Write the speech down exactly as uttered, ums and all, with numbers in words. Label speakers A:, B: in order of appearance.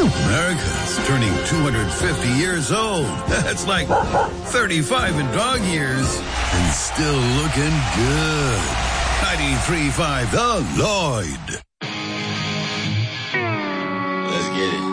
A: America's turning two hundred fifty years old. That's like thirty-five in dog years. And still looking good. ninety-three point five The Lloyd.
B: Let's get it.